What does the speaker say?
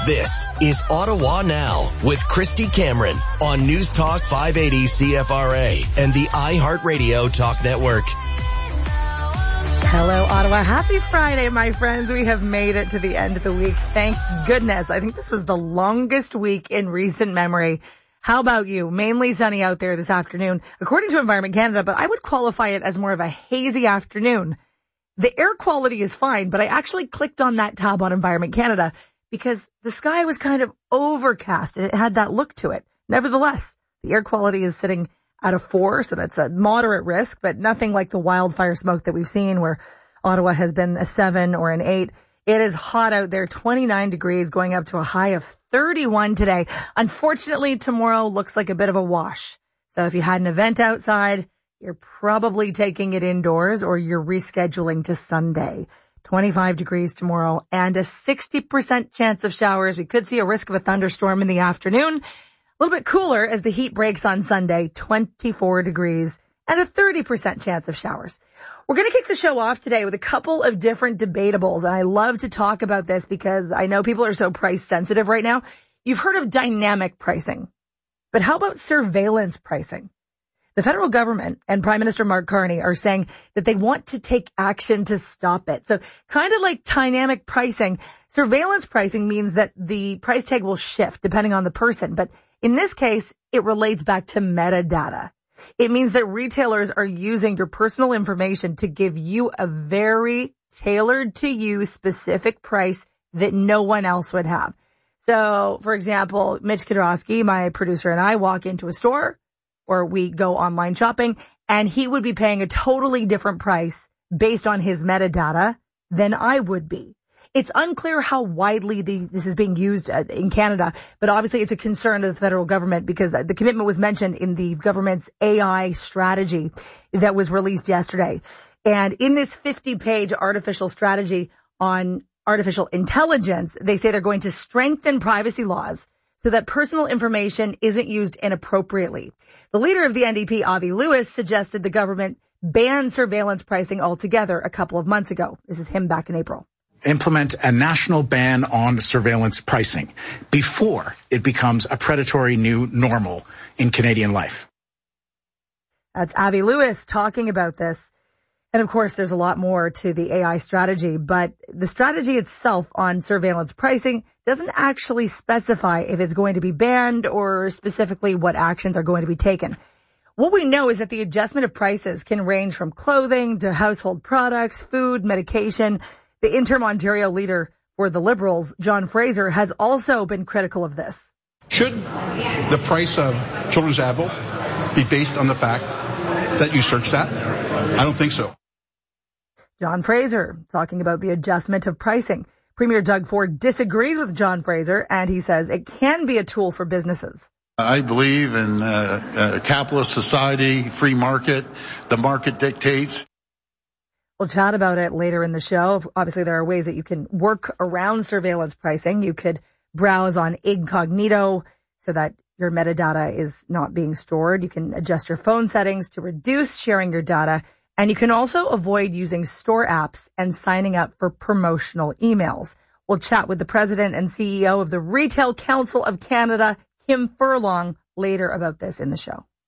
This is Ottawa Now with Christy Cameron on News Talk 580 CFRA and the iHeartRadio Talk Network. Hello, Ottawa. Happy Friday, my friends. We have made it to the end of the week. Thank goodness. I think this was the longest week in recent memory. How about you? Mainly sunny out there this afternoon, according to Environment Canada, but I would qualify it as more of a hazy afternoon. The air quality is fine, but I actually clicked on that tab on Environment Canada because the sky was kind of overcast and it had that look to it. Nevertheless, the air quality is sitting at a 4, so that's a moderate risk, but nothing like the wildfire smoke that we've seen where Ottawa has been a 7 or an 8. It is hot out there, 29 degrees, going up to a high of 31 today. Unfortunately, tomorrow looks like a bit of a wash. So if you had an event outside, you're probably taking it indoors or you're rescheduling to Sunday. 25 degrees tomorrow and a 60% chance of showers. We could see a risk of a thunderstorm in the afternoon. A little bit cooler as the heat breaks on Sunday, 24 degrees and a 30% chance of showers. We're going to kick the show off today with a couple of different debatables. And I love to talk about this because I know people are so price sensitive right now. You've heard of dynamic pricing, but how about surveillance pricing? The federal government and Prime Minister Mark Carney are saying that they want to take action to stop it. So kind of like dynamic pricing, surveillance pricing means that the price tag will shift depending on the person. But in this case, it relates back to metadata. It means that retailers are using your personal information to give you a very tailored to you specific price that no one else would have. So, for example, Mitch Kudrowski, my producer, and I walk into a store or we go online shopping and he would be paying a totally different price based on his metadata than I would be. It's unclear how widely this is being used in Canada, but obviously it's a concern of the federal government because the commitment was mentioned in the government's AI strategy that was released yesterday. And in this 50-page artificial strategy on artificial intelligence, they say they're going to strengthen privacy laws so that personal information isn't used inappropriately. The leader of the NDP, Avi Lewis, suggested the government ban surveillance pricing altogether a couple of months ago. This is him back in April. Implement a national ban on surveillance pricing before it becomes a predatory new normal in Canadian life. That's Avi Lewis talking about this. And of course, there's a lot more to the AI strategy, but the strategy itself on surveillance pricing doesn't actually specify if it's going to be banned or specifically what actions are going to be taken. What we know is that the adjustment of prices can range from clothing to household products, food, medication. The interim Ontario leader for the Liberals, John Fraser, has also been critical of this. Should the price of children's Advil be based on the fact that you searched that? I don't think so. John Fraser talking about the adjustment of pricing. Premier Doug Ford disagrees with John Fraser, and he says it can be a tool for businesses. I believe in a capitalist society, free market. The market dictates. We'll chat about it later in the show. Obviously, there are ways that you can work around surveillance pricing. You could browse on incognito so that your metadata is not being stored. You can adjust your phone settings to reduce sharing your data. And you can also avoid using store apps and signing up for promotional emails. We'll chat with the president and CEO of the Retail Council of Canada, Kim Furlong, later about this in the show.